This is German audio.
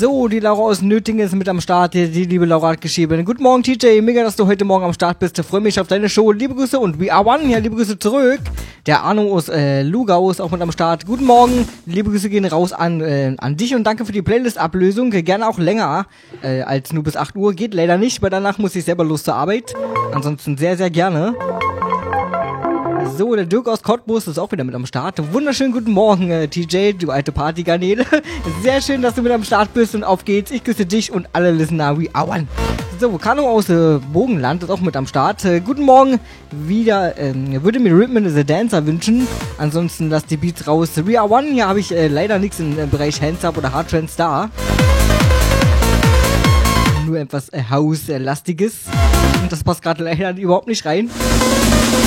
So, die Laura aus Nötingen ist mit am Start. Die liebe Laura hat geschrieben. Guten Morgen, TJ. Mega, dass du heute Morgen am Start bist. Ich freue mich auf deine Show. Liebe Grüße und We Are One. Ja, liebe Grüße zurück. Der Arno aus Lugau ist auch mit am Start. Guten Morgen. Liebe Grüße gehen raus an dich und danke für die Playlist-Ablösung. Gerne auch länger als nur bis 8 Uhr. Geht leider nicht, weil danach muss ich selber los zur Arbeit. Ansonsten sehr, sehr gerne. So, der Dirk aus Cottbus ist auch wieder mit am Start. Wunderschönen guten Morgen, TJ, du alte Partygarnele. Sehr schön, dass du mit am Start bist und auf geht's. Ich küsse dich und alle Listener wie Auern. So, Kano aus Bogenland ist auch mit am Start. Guten Morgen, wieder, würde mir Rhythm is a Dancer wünschen. Ansonsten lasst die Beats raus. We Are One, hier habe ich leider nichts im Bereich Hands Up oder Hard Trance da. Nur etwas House-lastiges. Und das passt gerade leider überhaupt nicht rein.